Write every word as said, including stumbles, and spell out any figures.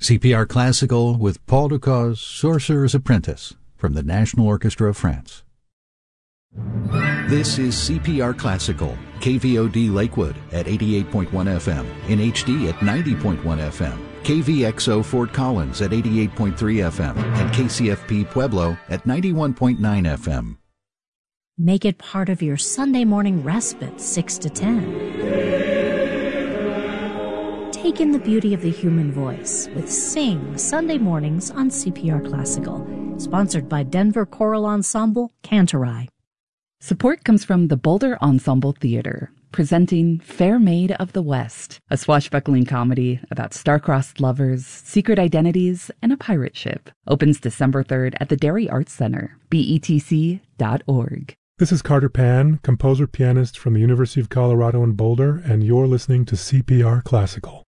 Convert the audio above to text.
C P R Classical with Paul Dukas, Sorcerer's Apprentice, from the National Orchestra of France. This is C P R Classical, K V O D Lakewood at eighty-eight point one F M, in H D at ninety point one F M, K V X O Fort Collins at eighty-eight point three F M, and K C F P Pueblo at ninety-one point nine F M. Make it part of your Sunday morning respite, six to ten. Take in the beauty of the human voice with Sing Sunday mornings on C P R Classical, sponsored by Denver Choral Ensemble, Cantorai. Support comes from the Boulder Ensemble Theater, presenting Fair Maid of the West, a swashbuckling comedy about star-crossed lovers, secret identities, and a pirate ship. Opens December third at the Dairy Arts Center, B E T C dot org. This is Carter Pan, composer-pianist from the University of Colorado in Boulder, and you're listening to C P R Classical.